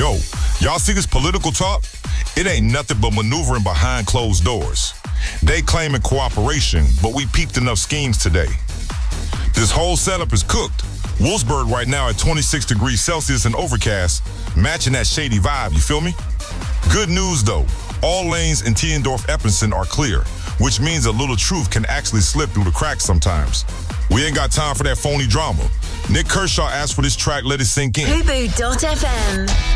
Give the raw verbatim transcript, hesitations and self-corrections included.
Yo, y'all see this political talk? It ain't nothing but maneuvering behind closed doors. They claiming cooperation, but we peeped enough schemes today. This whole setup is cooked. Wolfsburg right now at twenty-six degrees Celsius and overcast, matching that shady vibe, you feel me? Good news though, all lanes in Tiendorf-Eppensen are clear, which means a little truth can actually slip through the cracks sometimes. We ain't got time for that phony drama. Nick Kershaw asked for this track, let it sink in. Fubu dot F M